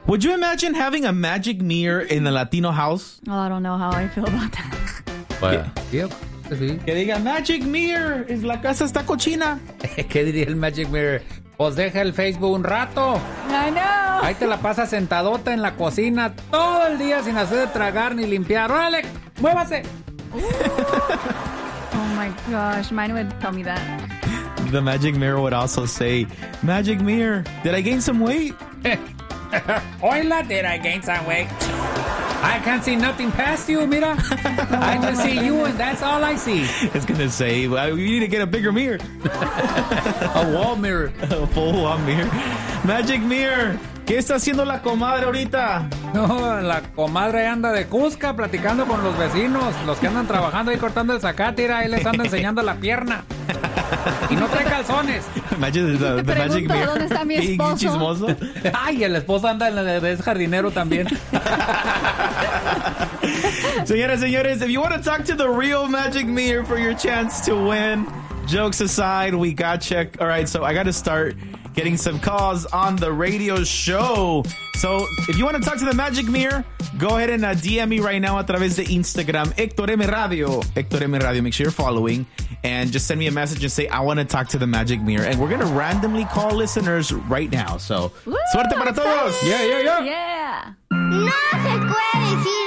Would you imagine having a magic mirror in the Latino house? Oh, I don't know how I feel about that. Bueno, sí. Que diga, Magic Mirror, la casa está cochina. ¿Qué diría el Magic Mirror? Pues deja el Facebook un rato. I know. Ahí te la pasas sentadota en la cocina todo el día sin hacer de tragar ni limpiar. ¡Órale! ¡Muévase! Oh my gosh, mine would tell me that. The Magic Mirror would also say, Magic Mirror, did I gain some weight? Hola, did I gain some weight? I can't see nothing past you, mira. I just see you and that's all I see. It's going to say, well, you need to get a bigger mirror. A wall mirror. A full wall mirror. Magic Mirror, ¿qué está haciendo la comadre ahorita? No, la comadre anda de Cusca platicando con los vecinos, los que andan trabajando ahí cortando el zacate, mira, ahí les anda enseñando la pierna. Y no trae calzones. Imagine the Magic Mirror. ¿Dónde está mi Being esposo? chismoso. Ay, el esposo anda en la de jardinero también. Señoras, señores, if you want to talk to the real Magic Mirror for your chance to win, jokes aside, we got you. All right, so I got to start getting some calls on the radio show. So if you want to talk to the Magic Mirror, go ahead and DM me right now a través de Instagram, Héctor M Radio. Héctor M Radio, make sure you're following. And just send me a message and say, I want to talk to the Magic Mirror. And we're going to randomly call listeners right now. So, Woo, suerte para todos. Yeah. Yeah. No se puede decir